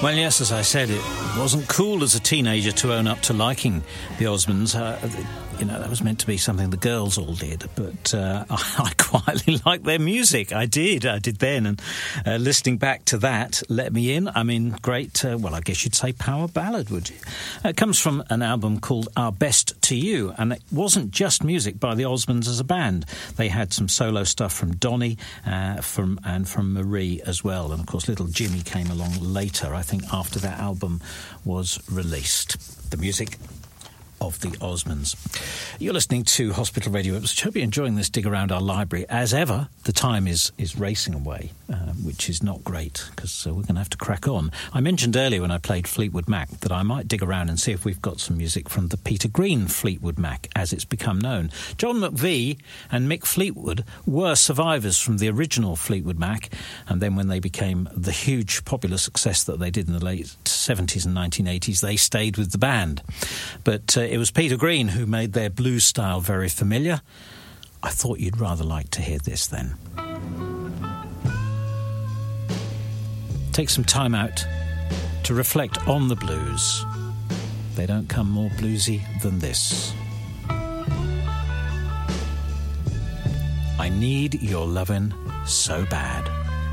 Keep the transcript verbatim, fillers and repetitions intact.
Well, yes, as I said, it wasn't cool as a teenager to own up to liking the Osmonds. Uh, you know, that was meant to be something the girls all did, but uh, I, I quietly liked their music. I did, I did then. And uh, listening back to that, Let Me In, I mean, great, uh, well, I guess you'd say power ballad, would you? It comes from an album called Our Best to You, and it wasn't just music by the Osmonds as a band. They had some solo stuff from Donny uh, from, and from Marie as well. And, of course, little Jimmy came along later, I think, after that album was released. The music of the Osmonds. You're listening to Hospital Radio. I hope you're enjoying this dig around our library. As ever, the time is, is racing away, uh, which is not great, because uh, we're going to have to crack on. I mentioned earlier when I played Fleetwood Mac that I might dig around and see if we've got some music from the Peter Green Fleetwood Mac, as it's become known. John McVie and Mick Fleetwood were survivors from the original Fleetwood Mac, and then when they became the huge popular success that they did in the late seventies and nineteen eighties, they stayed with the band. But uh, it was Peter Green who made their blues style very familiar. I thought you'd rather like to hear this then. Take some time out to reflect on the blues. They don't come more bluesy than this. I need your lovin' so bad.